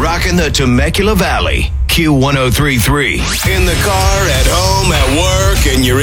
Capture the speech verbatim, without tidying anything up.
Rocking the Temecula Valley. Q one oh three point three. In the car, at home, at work, and you're